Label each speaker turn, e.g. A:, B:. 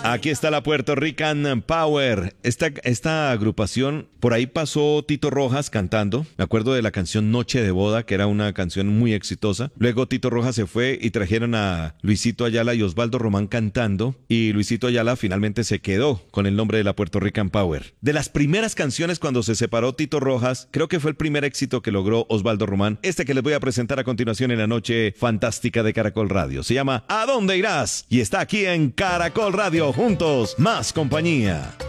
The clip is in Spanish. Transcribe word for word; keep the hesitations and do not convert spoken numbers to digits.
A: Aquí está la Puerto Rican Power. Esta, esta agrupación, por ahí pasó Tito Rojas cantando. Me acuerdo de la canción Noche de Boda, que era una canción muy exitosa. Luego Tito Rojas se fue y trajeron a Luisito Ayala y Osvaldo Román cantando. Y Luisito Ayala finalmente se quedó con el nombre de la Puerto Rican Power. De las primeras canciones cuando se separó Tito Rojas, creo que fue el primer éxito que logró Osvaldo Román. Este que les voy a presentar a continuación en la noche fantástica de Caracol Radio. Se llama ¿A dónde irás? Y está aquí en Caracol Radio. Juntos, más compañía.